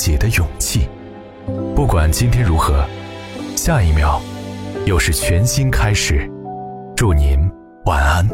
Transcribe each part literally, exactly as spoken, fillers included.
解的勇气。不管今天如何，下一秒又是全新开始。祝您晚安。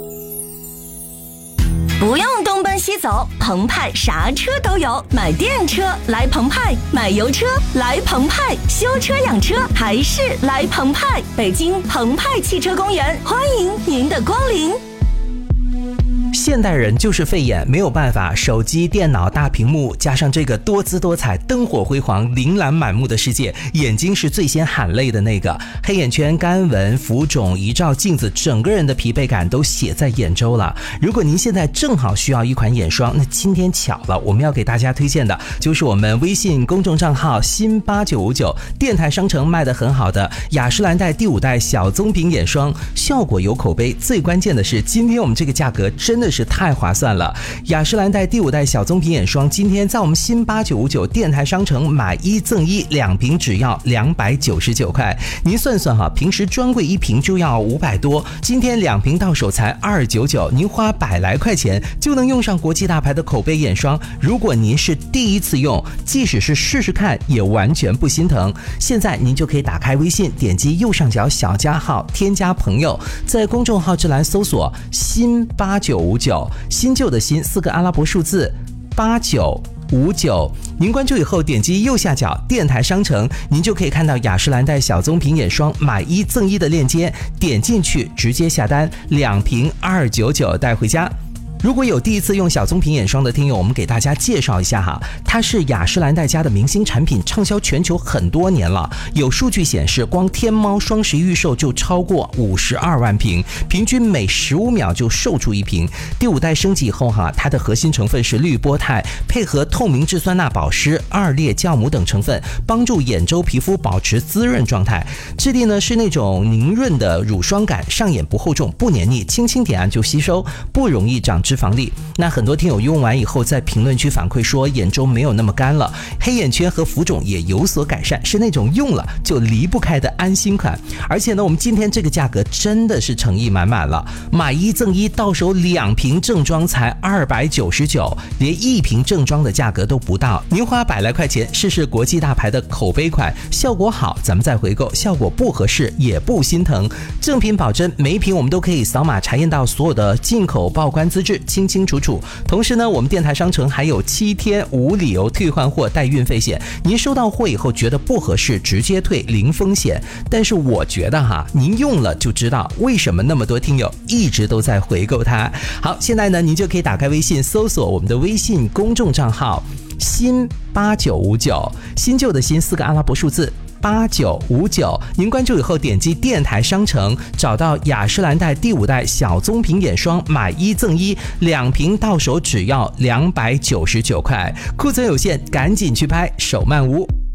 不用东奔西走，澎湃啥车都有，买电车来澎湃，买油车来澎湃，修车养车还是来澎湃。北京澎湃汽车公园，欢迎您的光临。 现代人就是费眼，没有办法，手机、电脑、大屏幕，加上这个多姿多彩、灯火辉煌、琳琅满目的世界，眼睛是最先喊累的那个。黑眼圈、干纹、浮肿，一照镜子，整个人的疲惫感都写在眼周了。如果您现在正好需要一款眼霜，那今天巧了，我们要给大家推荐的就是我们微信公众账号新八九五九电台商城卖得很好的雅诗兰黛第五代小棕瓶眼霜，效果有口碑，最关键的是今天我们这个价格真的是太划算了。雅诗兰黛第五代小棕瓶眼霜今天在我们新八九五九电台商城买一赠一，两瓶只要两百九十九块。您算算哈，平时专柜一瓶就要五百多，今天两瓶到手才二九九，您花百来块钱就能用上国际大牌的口碑眼霜。如果您是第一次用，即使是试试看也完全不心疼。现在您就可以打开微信，点击右上角小加号，添加朋友，在公众号之栏搜索新八九五九，新旧的新四个阿拉伯数字八九五九，您关注以后点击右下角电台商城，您就可以看到雅诗兰黛小棕瓶眼霜买一赠一的链接，点进去直接下单，两瓶二九九带回家。如果有第一次用小棕瓶眼霜的听友，我们给大家介绍一下哈，它是雅诗兰黛家的明星产品，畅销全球很多年了。有数据显示，光天猫双十一预售就超过五十二万瓶，平均每十五秒就售出一瓶。第五代升级以后哈，它的核心成分是绿波肽，配合透明质酸钠保湿、二裂酵母等成分，帮助眼周皮肤保持滋润状态。质地呢是那种凝润的乳霜感，上眼不厚重，不黏腻，轻轻点按就吸收，不容易长脂肪粒。那很多听友用完以后在评论区反馈说眼周没有那么干了，黑眼圈和浮肿也有所改善，是那种用了就离不开的安心款。而且呢，我们今天这个价格真的是诚意满满了，买一赠一，到手两瓶正装才二百九十九，连一瓶正装的价格都不到。您花百来块钱试试国际大牌的口碑款，效果好咱们再回购，效果不合适也不心疼。正品保真，每一瓶我们都可以扫码查验到所有的进口报关资质，清清楚楚。同时呢，我们电台商城还有七天无理由退换货带运费险，您收到货以后觉得不合适直接退，零风险。但是我觉得哈，您用了就知道为什么那么多听友一直都在回购它。好，现在呢，您就可以打开微信搜索我们的微信公众账号新八九五九，新旧的新四个阿拉伯数字八九五九，您关注以后点击电台商城，找到雅诗兰黛第五代小棕瓶眼霜，买一赠一，两瓶到手只要两百九十九块，库存有限，赶紧去拍，手慢无。